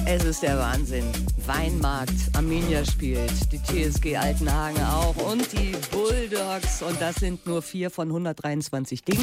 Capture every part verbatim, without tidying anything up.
Es ist der Wahnsinn. Weinmarkt, Arminia spielt, die T S G Altenhagen auch und die Bulldogs. Und das sind nur vier von hundertdreiundzwanzig Dingen,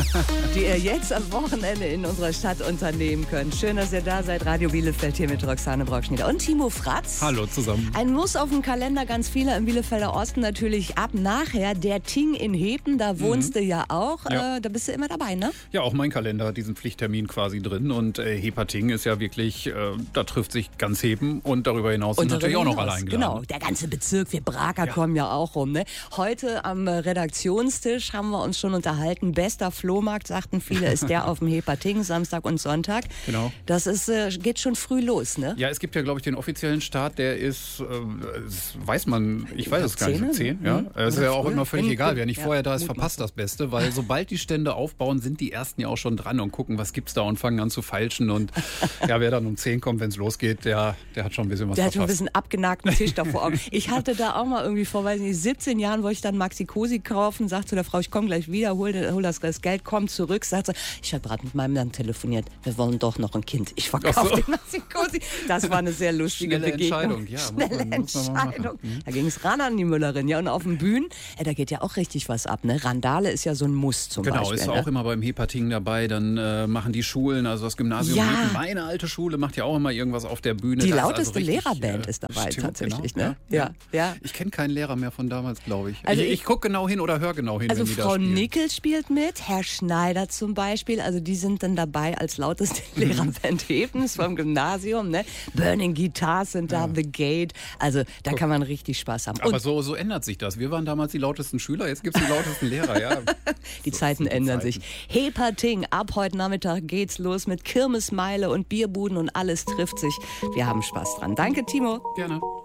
die ihr jetzt am Wochenende in unserer Stadt unternehmen könnt. Schön, dass ihr da seid. Radio Bielefeld hier mit Roxane Brockschnieder und Timo Fratz. Hallo zusammen. Ein Muss auf dem Kalender, ganz viele im Bielefelder Osten natürlich ab nachher. Der Ting in Hepen, da wohnst mhm. du ja auch. Ja. Äh, da bist du immer dabei, ne? Ja, auch mein Kalender hat diesen Pflichttermin quasi drin. Und äh, Hepating ist ja wirklich, äh, da trifft sich ganz Hepen und darüber hinaus sind natürlich auch noch alle eingeladen. Genau, der ganze Bezirk, wir Braker ja. kommen ja auch rum. Ne? Heute am Redaktionstisch haben wir uns schon unterhalten. Bester Flohmarkt, sagten viele, ist der auf dem Hepating, Samstag und Sonntag. Genau. Das ist, äh, geht schon früh los, ne? Ja, es gibt ja, glaube ich, den offiziellen Start, der ist, äh, das weiß man, ich weiß es gar nicht, zehn, ja. Es ist ja auch immer völlig egal, wer nicht ja, vorher da ist, verpasst das Beste, weil sobald die Stände aufbauen, sind die Ersten ja auch schon dran und gucken, was gibt's da und fangen an zu feilschen und ja, wer dann um zehn kommt, wenn es losgeht, der, der hat schon ein bisschen was Der verpasst. hat schon ein bisschen abgenagten Tisch davor. Ich hatte da auch mal irgendwie vor, weiß nicht, siebzehn Jahren wollte ich dann Maxi Cosi kaufen, sagte zu der Frau, ich komme gleich wieder, hol, hol das, das Geld, komm zurück, sagt sie, ich habe gerade mit meinem Mann telefoniert, wir wollen doch noch ein Kind. Ich verkaufe so. den Maxi Cosi. Das war eine sehr lustige Schnelle Begegnung. Entscheidung, ja. Schnelle man, Entscheidung. Mhm. Da ging es ran an die Müllerin. Ja, und auf den Bühnen, äh, da geht ja auch richtig was ab. Ne? Randale ist ja so ein Muss zum genau, Beispiel. Genau, ist ne? auch immer beim Hepating dabei. Dann äh, machen die Schulen, also das Gymnasium, ja. meine alte Schule macht ja auch immer irgendwas auf der Bühne. Die das lauteste ist also richtig, Lehrerband äh, ist dabei stimmt, tatsächlich. Genau. Ne? Ja, ja. Ja. ja. Ich kenne keinen Lehrer mehr von damals, glaube ich. Also ich. ich, ich gucke genau hin oder höre genau hin, also wenn die Frau da spielen. Nickel spielt mit, Herr Schneider zum Beispiel. Also die sind dann dabei als lauteste Lehrerband Hebens vom Gymnasium. Ne? Burning Guitars sind da, ja. The Gate. Also da kann man richtig Spaß haben. Aber so, so ändert sich das. Wir waren damals die lautesten Schüler, jetzt gibt es die lautesten Lehrer. Ja. Die so, Zeiten die ändern Zeiten. sich. Hepating, ab heute Nachmittag geht's los mit Kirmesmeile und Bierbuden und alles trifft sich. Wir haben Spaß dran. Danke, Timo. Gerne.